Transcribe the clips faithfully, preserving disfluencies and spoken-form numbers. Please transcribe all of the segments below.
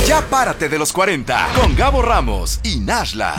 Ya párate de los cuarenta con Gabo Ramos y Nashla.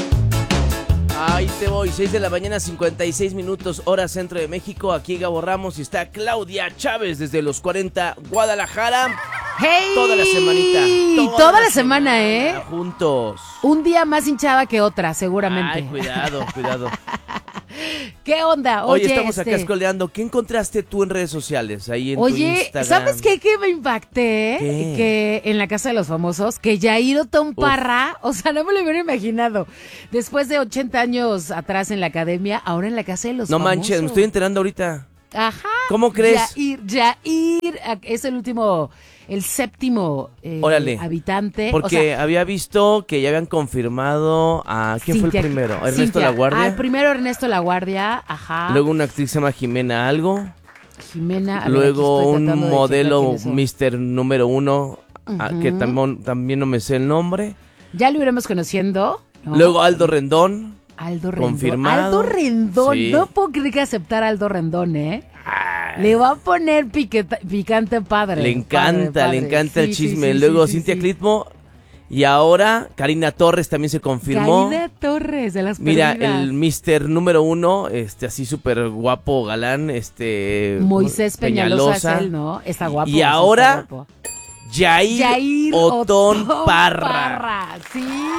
Ahí te voy, seis de la mañana, cincuenta y seis minutos, hora centro de México. Aquí Gabo Ramos y está Claudia Chávez desde los cuarenta, Guadalajara. ¡Hey! Toda la semanita. Toda, toda la, la semana, semana, ¿eh? Juntos. Un día más hinchada que otra, seguramente. Ay, cuidado, cuidado. ¿Qué onda? Oye, Oye estamos este... acá escoleando. ¿Qué encontraste tú en redes sociales? Ahí en Oye, tu Instagram. ¿sabes qué? Que me impacté. ¿Qué? Que en la Casa de los Famosos, que Yair Otón Parra, o sea, no me lo hubiera imaginado. Después de ochenta años atrás en la academia, ahora en la Casa de los no Famosos. No manches, me estoy enterando ahorita. Ajá. ¿Cómo crees? Yair, Yair, es el último, el séptimo eh, Órale. habitante. Porque o sea, había visto que ya habían confirmado a... ¿Quién Cintia, fue el primero? ¿Ernesto Cintia. Laguardia? Ah, primero Ernesto Laguardia, ajá. Luego una actriz se llama Jimena Algo. Jimena. A ver, Luego aquí estoy un tratando de modelo checar quiénes son. mister número uno, Uh-huh. a, que tam- también no me sé el nombre. Ya lo iremos conociendo, ¿no? Luego Aldo Rendón. Aldo Rendón. Confirmado. Aldo Rendón. Sí. No puedo creer que aceptar a Aldo Rendón, ¿eh? Ay. Le va a poner piqueta, picante padre. Le encanta, padre, padre. le encanta sí, el chisme. Sí, sí, Luego sí, Cintia sí. Clitmo. Y ahora Karina Torres también se confirmó. Karina Torres, de las Mira, perdidas. el mister número uno, este, así súper guapo, galán, este... Moisés Peñalosa, es él, ¿no? Está guapo. Y ahora, está guapo. Jair, Jair Otón, Otón Parra. Parra. Sí.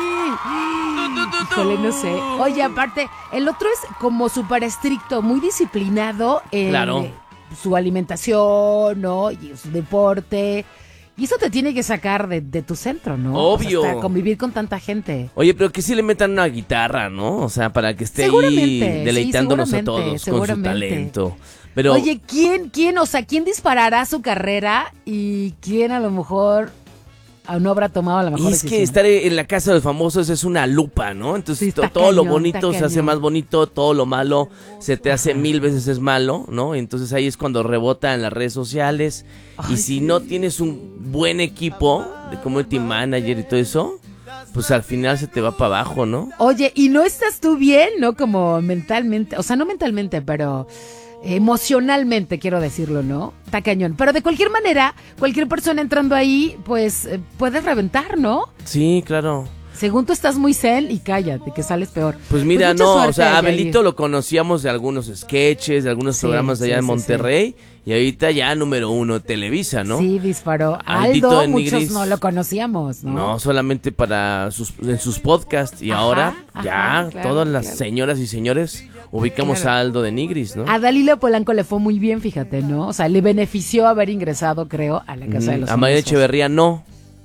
Híjole, no sé. Oye, aparte, el otro es como súper estricto, muy disciplinado en Claro. su alimentación, ¿no? Y su deporte. Y eso te tiene que sacar de, de tu centro, ¿no? Obvio. O sea, hasta convivir con tanta gente. Oye, pero que sí le metan una guitarra, ¿no? O sea, para que esté ahí Seguramente, deleitándonos sí, a todos con su seguramente. talento. Pero Oye, ¿quién, quién, o sea, quién disparará su carrera y quién a lo mejor ah, no habrá tomado la mejor y es que decisión? estar en la casa de los famosos es una lupa, ¿no? Entonces Sí, to- está todo lo cañón, bonito está se hace cañón. más bonito, todo lo malo se te hace mil veces es malo, ¿no? Entonces ahí es cuando rebota en las redes sociales. Ay, y si sí. no tienes un buen equipo de community manager y todo eso, pues al final se te va para abajo, ¿no? Oye, ¿y no estás tú bien, no? Como mentalmente, o sea, no mentalmente, pero emocionalmente, quiero decirlo, ¿no? Está cañón. Pero de cualquier manera, cualquier persona entrando ahí, pues, eh, puedes reventar, ¿no? Sí, claro. Según tú estás muy zen y cállate, que sales peor. Pues mira, mucha no, suerte, o sea, Yair. Abelito lo conocíamos de algunos sketches, de algunos Sí, programas de allá sí, en sí, Monterrey, y ahorita ya número uno Televisa, ¿no? Sí, disparó. Aldito Aldo, de muchos Nigris. no lo conocíamos, ¿no? No, solamente para sus, en sus podcasts, y Ajá, ahora ajá, ya claro, todas las claro. señoras y señores ubicamos Claro. a Aldo de Nigris, ¿no? A Dalila Polanco le fue muy bien, fíjate, ¿no? O sea, le benefició haber ingresado, creo, a la Casa de Mm, los a María Famosos. Echeverría no,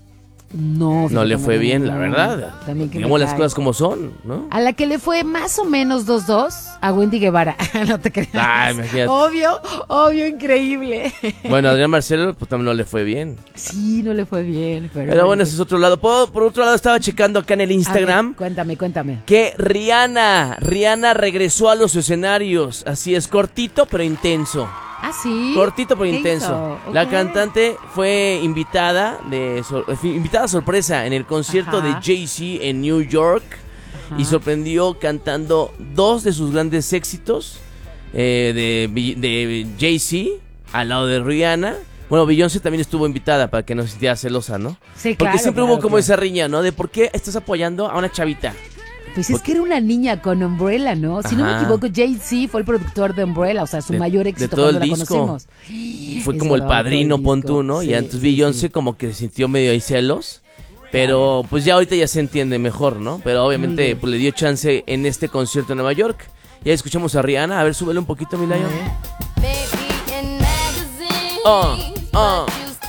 No, no fíjate, le fue no, bien, no, la no. verdad. También que me Digamos las cae. cosas como son, ¿no? A la que le fue más o menos dos dos, a Wendy Guevara. No te creas. Ay, imagínate. Obvio, obvio, increíble. Bueno, a Adrián Marcelo pues también no le fue bien. Sí, no le fue bien. Pero, Pero bueno, ese es otro lado. Por, por otro lado, estaba checando acá en el A ver, Instagram cuéntame, cuéntame. que Rihanna, Rihanna regresó a los escenarios. Así es, cortito pero intenso. Ah, sí. Cortito pero ¿Qué intenso. hizo? La Ok. cantante fue invitada de sor- fue invitada sorpresa en el concierto Ajá. de Jay-Z en New York y Ajá. sorprendió cantando dos de sus grandes éxitos eh, de, Bi- de Jay-Z al lado de Rihanna. Bueno, Beyoncé también estuvo invitada para que no se sintiera celosa, ¿no? Sí, Porque claro, siempre claro, hubo como claro. esa riña, ¿no? De por qué estás apoyando a una chavita. Pues es que era una niña con Umbrella, ¿no? Si no me Ajá. equivoco, Jay-Z fue el productor de Umbrella, o sea, su De- mayor de éxito todo cuando el la disco. conocimos. Fue Es como el verdad, padrino, todo el pon disco. tú, ¿no? Sí, y entonces sí, Beyoncé sí. como que se sintió medio ahí celos. Pero pues ya ahorita ya se entiende mejor, ¿no? Pero Muy obviamente bien. pues le dio chance en este concierto en Nueva York. Ya escuchamos a Rihanna. A ver, súbele un poquito, mi Lion. Oh, oh.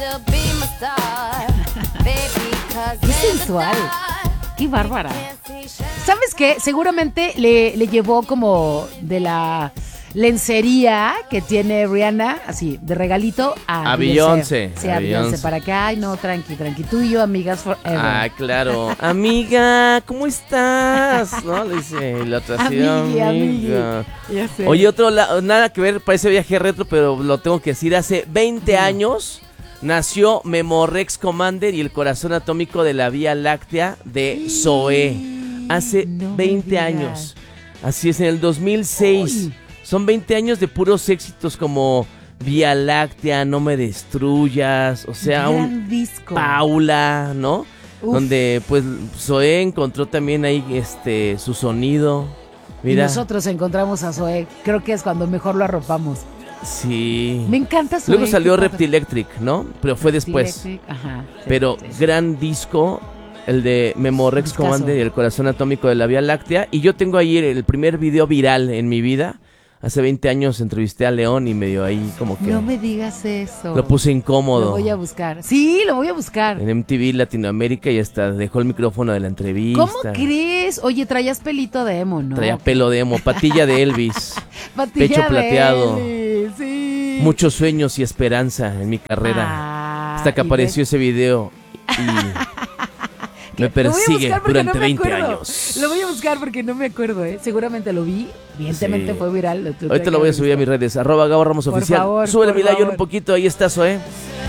Qué sensual. Qué bárbara. ¿Sabes qué? Seguramente le, le llevó como de la lencería que tiene Rihanna, así, de regalito a, A Beyoncé, Sí, a a Beyoncé. Beyoncé. Para que, ay, no, tranqui, tranqui. Tú y yo, amigas forever. Ah, claro. Amiga, ¿cómo estás? ¿No? Le dice y la otra así, Amigui, amiga. Ya sé. Oye, otro la- nada que ver, parece viaje retro, pero lo tengo que decir. Hace veinte años nació Memorex Commander y el corazón atómico de la Vía Láctea de Zoé. Hace No me veinte digas. años. Así es, en el dos mil seis. Uy. Son veinte años de puros éxitos como Vía Láctea, No me destruyas, o sea, Gran un disco. Paula, ¿no? Uf. Donde pues Zoé encontró también ahí este su sonido. Mira. Y nosotros encontramos a Zoé. Creo que es cuando mejor lo arropamos. Sí. Me encanta Zoé. Luego salió qué padre. Reptilectric, ¿no? Pero fue después. Reptilectric, ajá, sí, Pero sí, sí. gran disco, el de Memorex Discazo. Commander y el corazón atómico de la Vía Láctea. Y yo tengo ahí el, el primer video viral en mi vida. Hace veinte años entrevisté a León y medio ahí como que No me digas eso. lo puse incómodo. Lo voy a buscar. Sí, lo voy a buscar. En M T V Latinoamérica y hasta dejó el micrófono de la entrevista. ¿Cómo crees? Oye, traías pelito de emo, ¿no? Traía pelo de emo, patilla de Elvis, Patilla pecho de plateado. Elvis, sí. muchos sueños y esperanza en mi carrera. Ah, hasta que y apareció ves- ese video y me Lo voy a persigue buscar porque durante no me veinte acuerdo. años. Lo voy a buscar porque no me acuerdo, ¿eh? Seguramente lo vi. Evidentemente Sí. fue viral. Lo tuve Ahorita que lo voy a haber subir a mis visto. redes, arroba Gabo Ramos Por Oficial. favor, Súbele por mi like favor. un poquito, ahí está, Zoé.